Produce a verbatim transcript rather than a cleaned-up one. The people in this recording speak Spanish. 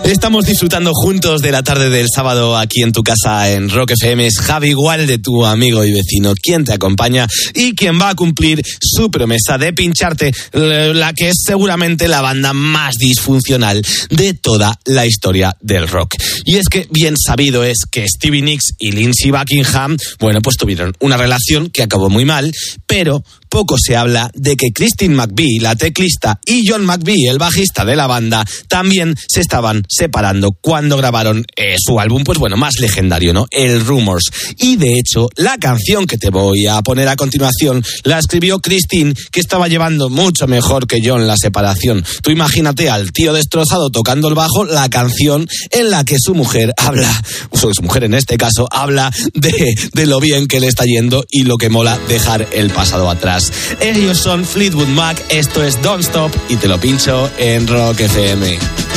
Estamos disfrutando juntos de la tarde del sábado aquí en tu casa en Rock F M. Es Javi Gualde, tu amigo y vecino, quien te acompaña y quien va a cumplir su promesa de pincharte la que es seguramente la banda más disfuncional de toda la historia del rock. Y es que bien sabido es que Stevie Nicks y Lindsey Buckingham, bueno, pues tuvieron una relación que acabó muy mal, pero poco se habla de que Christine McVie, la teclista, y John McVie, el bajista de la banda, también se estaban separando cuando grabaron eh, su álbum, pues bueno, más legendario, ¿no? El Rumors. Y de hecho, la canción que te voy a poner a continuación la escribió Christine, que estaba llevando mucho mejor que John la separación. Tú imagínate al tío destrozado tocando el bajo, la canción en la que su mujer habla, su mujer en este caso, habla de, de lo bien que le está yendo y lo que mola dejar el pasado atrás. Ellos son Fleetwood Mac, esto es Don't Stop y te lo pincho en Rock F M.